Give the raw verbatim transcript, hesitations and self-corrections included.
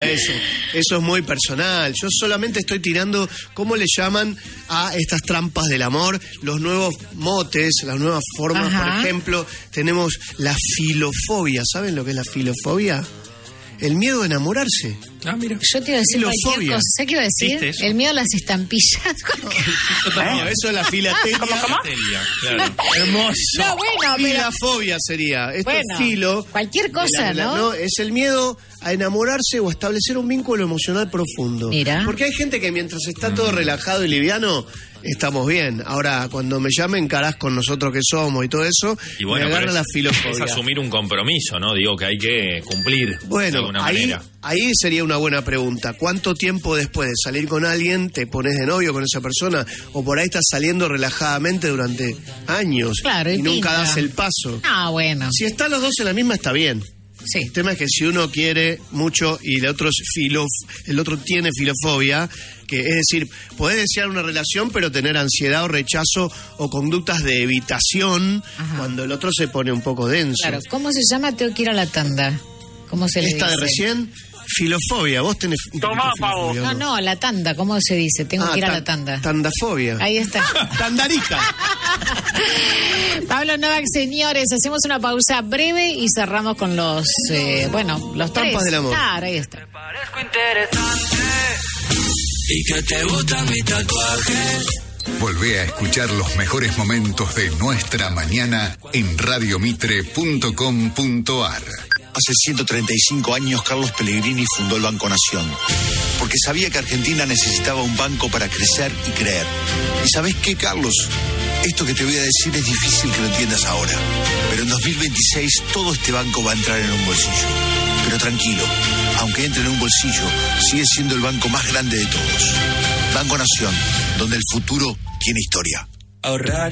Eso, eso es muy personal. Yo solamente estoy tirando cómo le llaman a estas trampas del amor, los nuevos motes, las nuevas formas. Ajá. Por ejemplo, tenemos la filofobia. ¿Saben lo que es la filofobia? El miedo a enamorarse. Ah, mira. Yo te iba a decir cualquier cosa. ¿Sabes qué iba a decir? El miedo a las estampillas. No, no, eso es la filatelia. ¿Cómo, cómo? Claro. Hermoso. No, bueno, pero... Filafobia sería. Esto bueno, es filo. Cualquier cosa, la, ¿no? ¿no? Es el miedo a enamorarse o a establecer un vínculo emocional profundo. Mira. Porque hay gente que mientras está todo relajado y liviano, estamos bien. Ahora, cuando me llamen, encarás con nosotros que somos y todo eso, y bueno, me agarra es, la filofobia. Es asumir un compromiso, ¿no? Digo que hay que cumplir bueno, de alguna ahí, manera. Ahí sería una buena pregunta. ¿Cuánto tiempo después de salir con alguien te pones de novio con esa persona? O por ahí estás saliendo relajadamente durante años. Claro, y, y nunca pinta. das el paso. Ah, bueno. Si están los dos en la misma, está bien. Sí. El tema es que si uno quiere mucho y el otro es filo, el otro tiene filofobia, que es decir, podés desear una relación pero tener ansiedad o rechazo o conductas de evitación. Ajá. Cuando el otro se pone un poco denso. Claro, ¿cómo se llama? Tengo que ir a la tanda. ¿Cómo se le Esta dice? de recién, filofobia. Vos tenés Tomá, pavo. No, no, la tanda, ¿cómo se dice? Tengo ah, que ir ta- a la tanda. Tandafobia. Ahí está. Tandarica. Pablo Novak, señores, hacemos una pausa breve y cerramos con los, eh, bueno, los trampas del amor. Claro, ahí está. Te parezco interesante y que te gustan mis tatuajes. Volvé a escuchar los mejores momentos de nuestra mañana en radio mitre punto com punto a r. Hace ciento treinta y cinco años Carlos Pellegrini fundó el Banco Nación, porque sabía que Argentina necesitaba un banco para crecer y creer. ¿Y sabés qué, Carlos? Esto que te voy a decir es difícil que lo entiendas ahora, pero en dos mil veintiséis todo este banco va a entrar en un bolsillo. Pero tranquilo, aunque entre en un bolsillo, sigue siendo el banco más grande de todos. Banco Nación, donde el futuro tiene historia. Ahorrar